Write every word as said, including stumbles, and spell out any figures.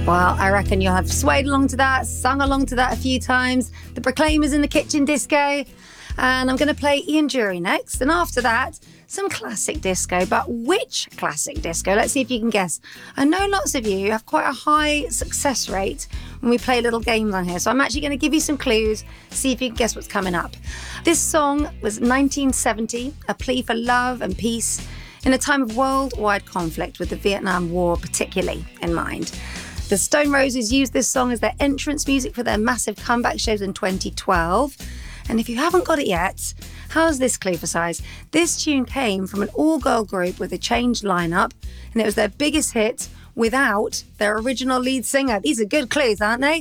Well, I reckon you'll have swayed along to that, sung along to that a few times. The Proclaimers in the Kitchen Disco. And I'm going to play Ian Dury next. And after that, some classic disco. But which classic disco? Let's see if you can guess. I know lots of you have quite a high success rate when we play little games on here. So I'm actually going to give you some clues, see if you can guess what's coming up. This song was nineteen seventy, a plea for love and peace in a time of worldwide conflict, with the Vietnam War particularly in mind. The Stone Roses used this song as their entrance music for their massive comeback shows in twenty twelve. And if you haven't got it yet, how's this clue for size? This tune came from an all-girl group with a changed lineup, and it was their biggest hit without their original lead singer. These are good clues, aren't they?